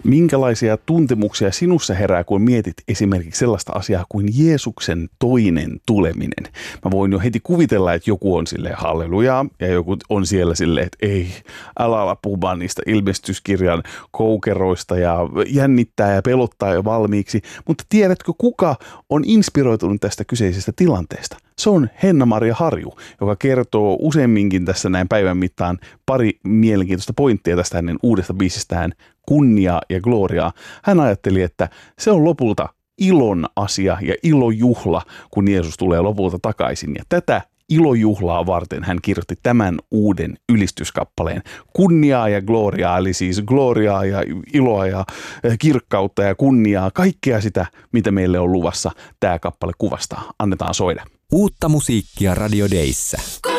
Minkälaisia tuntemuksia sinussa herää, kun mietit esimerkiksi sellaista asiaa kuin Jeesuksen toinen tuleminen? Mä voin jo heti kuvitella, että joku on silleen hallelujaa ja joku on siellä silleen, että ei, älä ala puhumaan niistä ilmestyskirjan koukeroista ja jännittää ja pelottaa jo valmiiksi. Mutta tiedätkö, kuka on inspiroitunut tästä kyseisestä tilanteesta? Se on Henna-Maria Harju, joka kertoo useamminkin tässä näin päivän mittaan pari mielenkiintoista pointtia tästä hänen uudesta biisistään Kunniaa ja gloriaa. Hän ajatteli, että se on lopulta ilon asia ja ilojuhla, kun Jeesus tulee lopulta takaisin. Ja tätä ilojuhlaa varten hän kirjoitti tämän uuden ylistyskappaleen. Kunniaa ja gloriaa, eli siis gloriaa ja iloa ja kirkkautta ja kunniaa, kaikkea sitä, mitä meille on luvassa tämä kappale kuvastaa. Annetaan soida. Uutta musiikkia Radio Dayssä.